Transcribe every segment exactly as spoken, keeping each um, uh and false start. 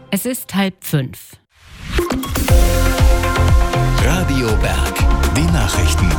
Es ist halb fünf. Radio Berg, die Nachrichten.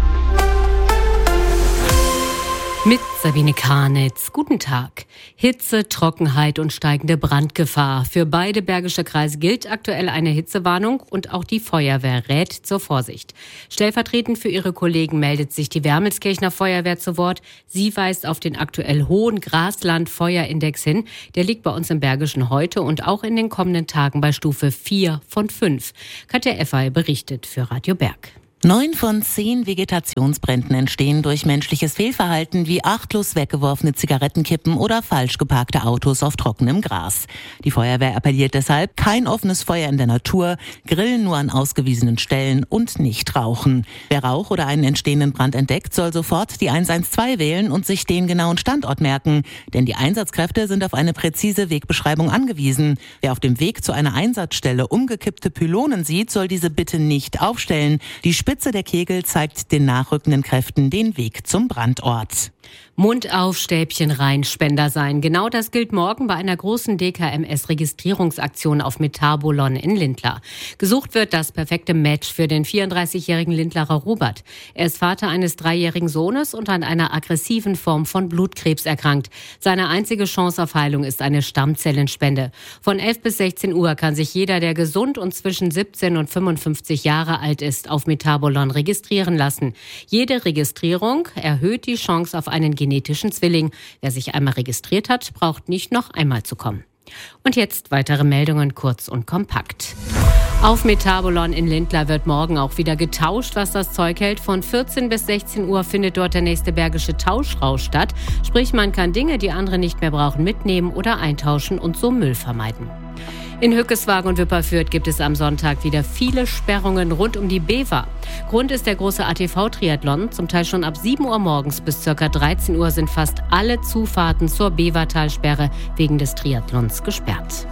Mit Sabine Karnitz. Guten Tag. Hitze, Trockenheit und steigende Brandgefahr. Für beide bergische Kreise gilt aktuell eine Hitzewarnung und auch die Feuerwehr rät zur Vorsicht. Stellvertretend für ihre Kollegen meldet sich die Wermelskirchener Feuerwehr zu Wort. Sie weist auf den aktuell hohen Grasland-Feuerindex hin. Der liegt bei uns im Bergischen heute und auch in den kommenden Tagen bei Stufe vier von fünf. Katja Effay berichtet für Radio Berg. Neun von zehn Vegetationsbränden entstehen durch menschliches Fehlverhalten wie achtlos weggeworfene Zigarettenkippen oder falsch geparkte Autos auf trockenem Gras. Die Feuerwehr appelliert deshalb, kein offenes Feuer in der Natur, Grillen nur an ausgewiesenen Stellen und nicht rauchen. Wer Rauch oder einen entstehenden Brand entdeckt, soll sofort die eins eins zwei wählen und sich den genauen Standort merken. Denn die Einsatzkräfte sind auf eine präzise Wegbeschreibung angewiesen. Wer auf dem Weg zu einer Einsatzstelle umgekippte Pylonen sieht, soll diese bitte nicht aufstellen. Die Die Spitze der Kegel zeigt den nachrückenden Kräften den Weg zum Brandort. Mund auf, Stäbchen rein, Spender sein. Genau das gilt morgen bei einer großen D K M S-Registrierungsaktion auf Metabolon in Lindlar. Gesucht wird das perfekte Match für den vierunddreißigjährigen Lindlarer Robert. Er ist Vater eines dreijährigen Sohnes und an einer aggressiven Form von Blutkrebs erkrankt. Seine einzige Chance auf Heilung ist eine Stammzellenspende. Von elf bis sechzehn Uhr kann sich jeder, der gesund und zwischen siebzehn und fünfundfünfzig Jahre alt ist, auf Metabolon registrieren lassen. Jede Registrierung erhöht die Chance auf einen genetischen Zwilling. Wer sich einmal registriert hat, braucht nicht noch einmal zu kommen. Und jetzt weitere Meldungen kurz und kompakt. Auf Metabolon in Lindlar wird morgen auch wieder getauscht, was das Zeug hält. Von vierzehn bis sechzehn Uhr findet dort der nächste bergische Tauschrausch statt. Sprich, man kann Dinge, die andere nicht mehr brauchen, mitnehmen oder eintauschen und so Müll vermeiden. In Hückeswagen und Wipperfürth gibt es am Sonntag wieder viele Sperrungen rund um die Bever. Grund ist der große A T V-Triathlon. Zum Teil schon ab sieben Uhr morgens bis ca. dreizehn Uhr sind fast alle Zufahrten zur Bevertalsperre wegen des Triathlons gesperrt.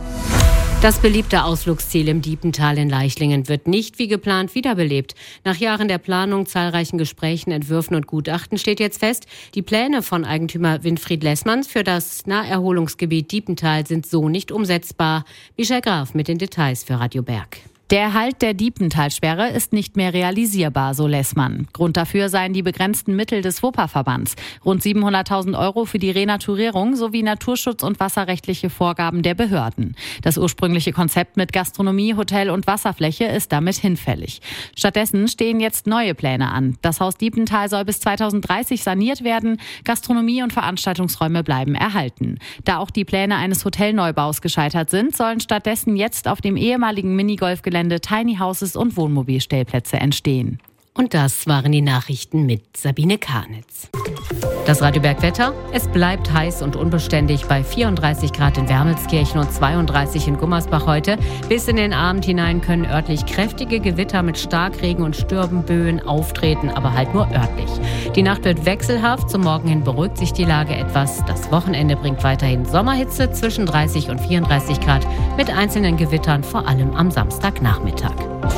Das beliebte Ausflugsziel im Diepental in Leichlingen wird nicht wie geplant wiederbelebt. Nach Jahren der Planung, zahlreichen Gesprächen, Entwürfen und Gutachten steht jetzt fest, die Pläne von Eigentümer Winfried Lessmanns für das Naherholungsgebiet Diepental sind so nicht umsetzbar. Michel Graf mit den Details für Radio Berg. Der Erhalt der Diepentalsperre ist nicht mehr realisierbar, so Lessmann. Grund dafür seien die begrenzten Mittel des Wupperverbands. Rund siebenhunderttausend Euro für die Renaturierung sowie Naturschutz- und wasserrechtliche Vorgaben der Behörden. Das ursprüngliche Konzept mit Gastronomie, Hotel und Wasserfläche ist damit hinfällig. Stattdessen stehen jetzt neue Pläne an. Das Haus Diepental soll bis zweitausenddreißig saniert werden. Gastronomie und Veranstaltungsräume bleiben erhalten. Da auch die Pläne eines Hotelneubaus gescheitert sind, sollen stattdessen jetzt auf dem ehemaligen Minigolfgelände Tiny Houses und Wohnmobilstellplätze entstehen. Und das waren die Nachrichten mit Sabine Karnitz. Das Radio Berg Wetter. Es bleibt heiß und unbeständig bei vierunddreißig Grad in Wermelskirchen und zweiunddreißig in Gummersbach heute. Bis in den Abend hinein können örtlich kräftige Gewitter mit Starkregen und Stürmböen auftreten, aber halt nur örtlich. Die Nacht wird wechselhaft, zum Morgen hin beruhigt sich die Lage etwas. Das Wochenende bringt weiterhin Sommerhitze zwischen dreißig und vierunddreißig Grad mit einzelnen Gewittern, vor allem am Samstagnachmittag.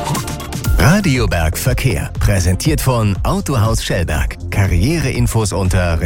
Radio Berg Verkehr, präsentiert von Autohaus Schellberg. Karriereinfos unter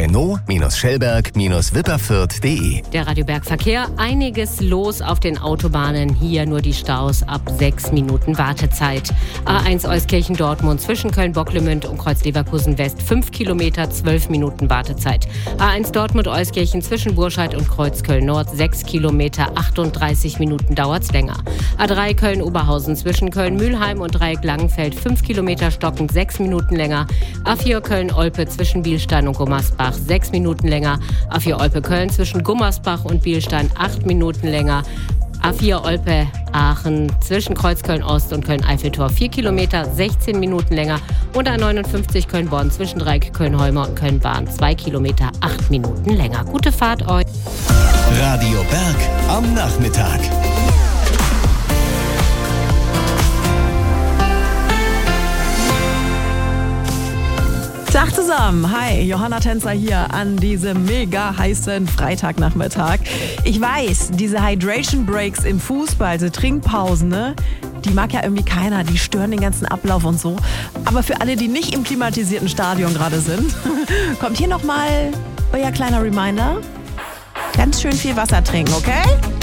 Renault-Schellberg-Wipperfürth punkt de. Der Radio Berg Verkehr, einiges los auf den Autobahnen. Hier nur die Staus ab sechs Minuten Wartezeit. A eins Euskirchen-Dortmund zwischen Köln-Bocklemünd und Kreuz-Leverkusen West fünf Kilometer, zwölf Minuten Wartezeit. A eins Dortmund-Euskirchen zwischen Burscheid und Kreuz-Köln-Nord sechs Kilometer, achtunddreißig Minuten dauert's länger. A drei Köln-Oberhausen zwischen Köln-Mühlheim und Dreieck-Langenfeld fünf Kilometer stockend, sechs Minuten länger. A vier Köln-Olpe zwischen Bielstein und Gummersbach sechs Minuten länger. A vier Olpe-Köln zwischen Gummersbach und Bielstein acht Minuten länger. A vier Olpe-Aachen zwischen Kreuzköln-Ost und Köln-Eiffeltor vier Kilometer, sechzehn Minuten länger. Und A neunundfünfzig Köln-Bonn zwischen Dreieck Köln-Holmer und Köln-Bahn zwei Kilometer, acht Minuten länger. Gute Fahrt euch. Radio Berg am Nachmittag. Tag zusammen, hi, Johanna Tänzer hier an diesem mega heißen Freitagnachmittag. Ich weiß, diese Hydration Breaks im Fußball, diese Trinkpausen, ne? Die mag ja irgendwie keiner, die stören den ganzen Ablauf und so. Aber für alle, die nicht im klimatisierten Stadion gerade sind, kommt hier nochmal euer kleiner Reminder. Ganz schön viel Wasser trinken, okay?